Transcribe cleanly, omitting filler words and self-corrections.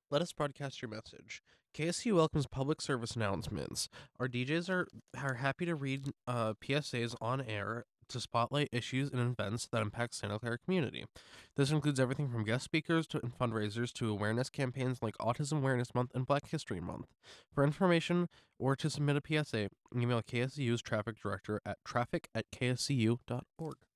Let us broadcast your message. KSU welcomes public service announcements. Our DJs are happy to read PSAs on air to spotlight issues and events that impact Santa Clara community. This includes everything from guest speakers to and fundraisers to awareness campaigns like Autism Awareness Month and Black History Month. For information or to submit a PSA, email KSU's traffic director at traffic@kscu.org.